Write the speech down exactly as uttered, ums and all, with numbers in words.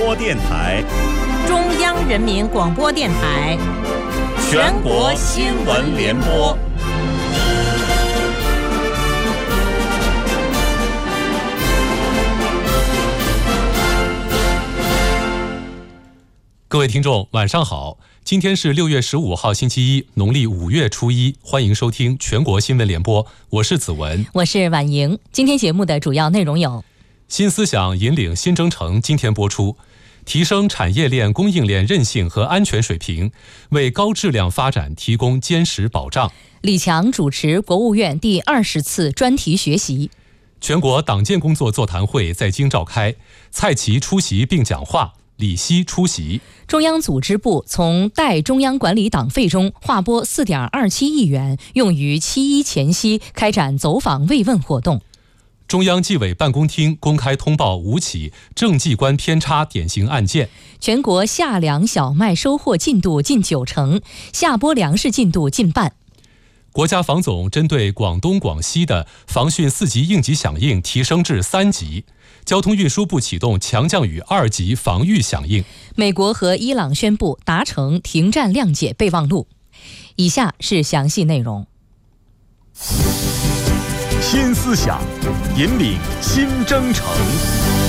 播电台， 中央人民广播电台， 全国新闻联播。 各位听众，晚上好！今天是六月十五号，星期一，农历五月初一，欢迎收听全国新闻联播，我是子文， 我是婉莹。今天节目的主要内容有： 新思想引领新征程，今天播出；提升产业链、供应链韧性和安全水平，为高质量发展提供坚实保障。 李强主持国务院第二十次专题学习。 全国党建工作座谈会在京召开，蔡奇出席并讲话，李希出席。 中央组织部从代中央管理党费中划拨 四点二七亿元，用于七一前夕开展走访慰问活动。 中央纪委办公厅公开通报五起政绩观偏差典型案件。 全国夏粮小麦收获进度近九成，下播粮食进度近半。 国家防总针对广东、广西的防汛四级应急响应提升至三级。交通运输部启动强降雨二级防御响应。 美国和伊朗宣布达成停战谅解备忘录。以下是详细内容。 新思想引领新征程，